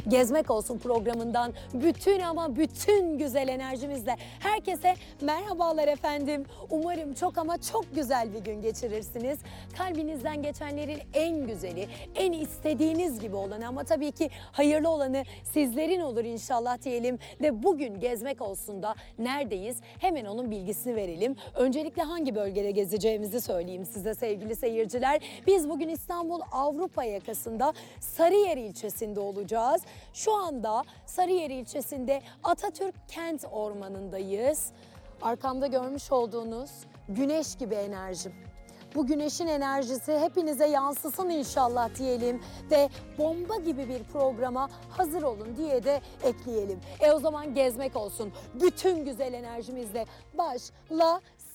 Gezmek Olsun programından bütün ama bütün güzel enerjimizle herkese merhabalar efendim. Umarım çok ama çok güzel bir gün geçirirsiniz. Kalbinizden geçenlerin en güzeli, en istediğiniz gibi olanı ama tabii ki hayırlı olanı sizlerin olur inşallah diyelim. Ve bugün Gezmek Olsun'da neredeyiz? Hemen onun bilgisini verelim. Öncelikle hangi bölgede gezeceğimizi söyleyeyim size sevgili seyirciler. Biz bugün İstanbul Avrupa yakasında Sarıyer ilçesinde olacağız. Şu anda Sarıyer ilçesinde Atatürk Kent Ormanı'ndayız. Arkamda görmüş olduğunuz güneş gibi enerjim. Bu güneşin enerjisi hepinize yansısın inşallah diyelim ve bomba gibi bir programa hazır olun diye de ekleyelim. O zaman gezmek olsun. Bütün güzel enerjimizle başlasın.